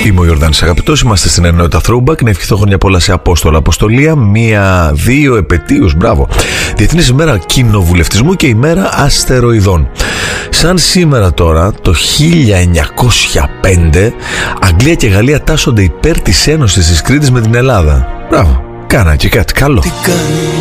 Είμαι ο Ιορδάνης Αγαπητός, είμαστε στην ενότητα Throwback. Να ευχηθώ χρόνια πολλά σε Απόστολα Αποστολία. 1-2 επετείους, μπράβο. Διεθνής ημέρα κοινοβουλευτισμού και ημέρα αστεροειδών. Σαν σήμερα τώρα, το 1905, Αγγλία και Γαλλία τάσσονται υπέρ της ένωσης της Κρήτης με την Ελλάδα. Μπράβο, κάνα και κάτι καλό. Τι κάνει